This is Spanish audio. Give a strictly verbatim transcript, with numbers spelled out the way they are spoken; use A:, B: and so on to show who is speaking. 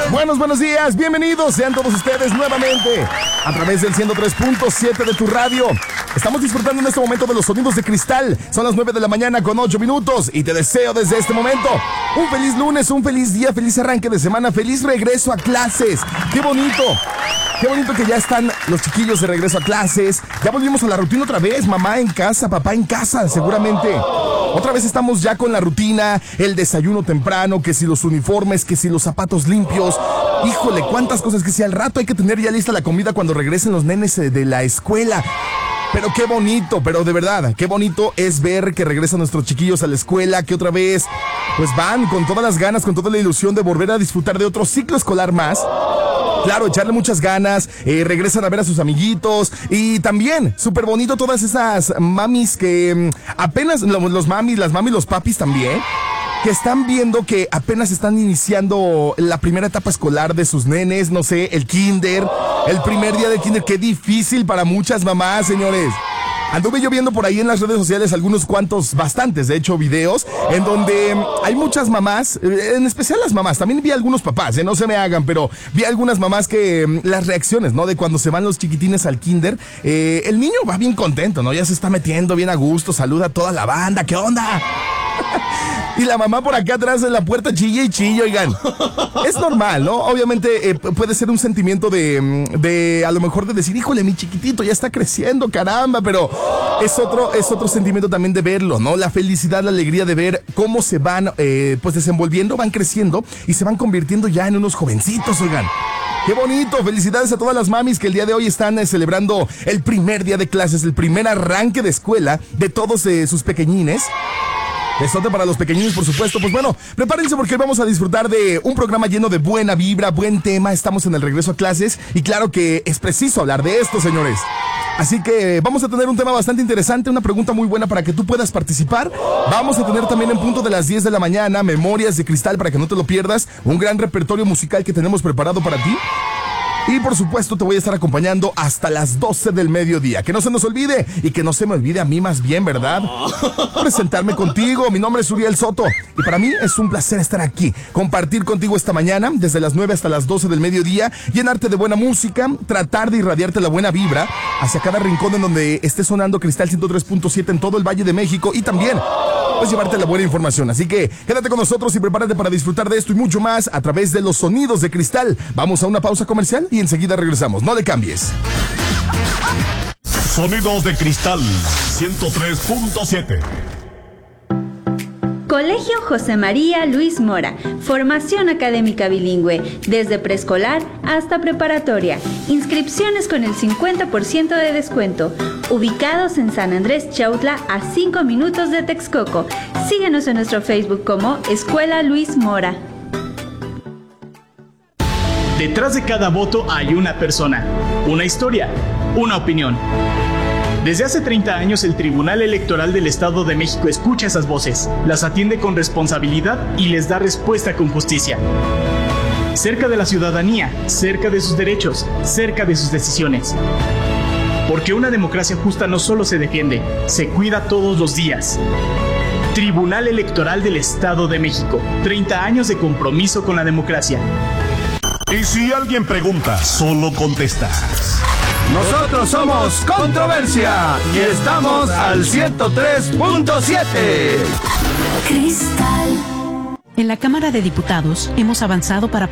A: Buenos, buenos días, bienvenidos sean todos ustedes nuevamente a través del ciento tres punto siete de tu radio. Estamos disfrutando en este momento de los sonidos de Cristal. Son las nueve de la mañana con ocho minutos y te deseo desde este momento un feliz lunes, un feliz día, feliz arranque de semana, feliz regreso a clases. ¡Qué bonito! Qué bonito que ya están los chiquillos de regreso a clases. Ya volvimos a la rutina otra vez, mamá en casa, papá en casa, seguramente. Otra vez estamos ya con la rutina, el desayuno temprano, que si los uniformes, que si los zapatos limpios. Híjole, cuántas cosas, que si al rato hay que tener ya lista la comida cuando regresen los nenes de la escuela. Pero qué bonito, pero de verdad, qué bonito es ver que regresan nuestros chiquillos a la escuela, que otra vez pues van con todas las ganas, con toda la ilusión de volver a disfrutar de otro ciclo escolar más. Claro, echarle muchas ganas, eh, regresan a ver a sus amiguitos y también, súper bonito todas esas mamis que mmm, apenas, los, los mamis, las mamis, los papis también, que están viendo que apenas están iniciando la primera etapa escolar de sus nenes, no sé, el kinder, el primer día de kinder, qué difícil para muchas mamás, señores. Anduve yo viendo por ahí en las redes sociales algunos cuantos, bastantes, de hecho, videos en donde hay muchas mamás, en especial las mamás, también vi algunos papás, eh, no se me hagan, pero vi algunas mamás que las reacciones, ¿no? De cuando se van los chiquitines al kinder, eh, el niño va bien contento, ¿no? Ya se está metiendo bien a gusto, saluda a toda la banda, ¿qué onda? Y la mamá por acá atrás en la puerta chilla y chilla, oigan. Es normal, ¿no? Obviamente eh, puede ser un sentimiento de, de, a lo mejor de decir, híjole, mi chiquitito ya está creciendo, caramba, pero es otro, es otro sentimiento también de verlo, ¿no? La felicidad, la alegría de ver cómo se van, eh, pues desenvolviendo, van creciendo y se van convirtiendo ya en unos jovencitos, oigan. ¡Qué bonito! Felicidades a todas las mamis que el día de hoy están eh, celebrando el primer día de clases, el primer arranque de escuela de todos eh, sus pequeñines. Besote para los pequeñines, por supuesto. Pues bueno, prepárense porque hoy vamos a disfrutar de un programa lleno de buena vibra, buen tema. Estamos en el regreso a clases y claro que es preciso hablar de esto, señores. Así que vamos a tener un tema bastante interesante, una pregunta muy buena para que tú puedas participar. Vamos a tener también en punto de las diez de la mañana Memorias de Cristal para que no te lo pierdas. Un gran repertorio musical que tenemos preparado para ti. Y por supuesto te voy a estar acompañando hasta las doce del mediodía. Que no se nos olvide y que no se me olvide a mí más bien, ¿verdad? Presentarme contigo. Mi nombre es Uriel Soto y para mí es un placer estar aquí, compartir contigo esta mañana desde las nueve hasta las doce del mediodía, llenarte de buena música, tratar de irradiarte la buena vibra hacia cada rincón en donde esté sonando Cristal ciento tres punto siete en todo el Valle de México y también pues llevarte la buena información. Así que quédate con nosotros y prepárate para disfrutar de esto y mucho más a través de los sonidos de Cristal. Vamos a una pausa comercial y enseguida regresamos. No le cambies.
B: Sonidos de Cristal ciento tres punto siete.
C: Colegio José María Luis Mora, formación académica bilingüe, desde preescolar hasta preparatoria, inscripciones con el cincuenta por ciento de descuento, ubicados en San Andrés Chautla a cinco minutos de Texcoco. Síguenos en nuestro Facebook como Escuela Luis Mora.
D: Detrás de cada voto hay una persona, una historia, una opinión. Desde hace treinta años el Tribunal Electoral del Estado de México escucha esas voces, las atiende con responsabilidad y les da respuesta con justicia. Cerca de la ciudadanía, cerca de sus derechos, cerca de sus decisiones. Porque una democracia justa no solo se defiende, se cuida todos los días. Tribunal Electoral del Estado de México, treinta años de compromiso con la democracia.
B: Y si alguien pregunta, solo contestas.
E: Nosotros somos Controversia y estamos al ciento tres punto siete.
F: Cristal. En la Cámara de Diputados hemos avanzado para